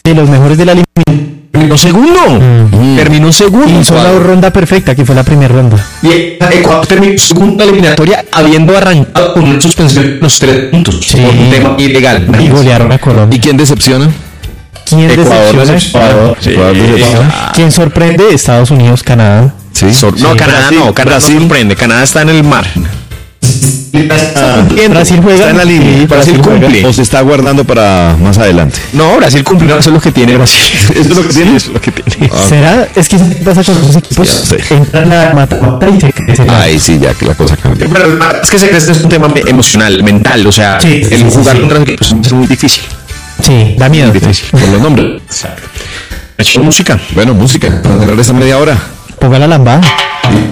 de los mejores de la eliminación. Terminó segundo. Terminó segundo. Hizo la ronda perfecta, que fue la primera ronda. Y Ecuador terminó segunda eliminatoria habiendo arrancado con una suspensión de los 3 puntos. Sí. Por un tema ilegal. Y golearon a Colombia. ¿Y quién decepciona? ¿Quién decepciona? Ecuador decepciona. ¿Quién sorprende? Estados Unidos, Canadá. Sí. No, Canadá no. Canadá no sorprende. Canadá está en el mar. Brasil juega. Está en la línea. Sí, Brasil cumple. O se está guardando para más adelante. No, Brasil cumplió. Eso es lo que tiene Brasil. ¿Eso es lo que tiene? Eso es lo que tiene. ¿Será? Es que ¿qué pasa con los equipos? Sí. Entran a mata-mata y se crecen. Ahí sí, ya que la cosa cambia. Pero es que es un tema emocional, mental. O sea, Sí, el sí, jugar sí. contra los equipos es muy difícil. Sí, da miedo. Difícil. Por los nombres. Hecho música. Bueno, música. Para cerrar esta media hora. Ponga la lambada.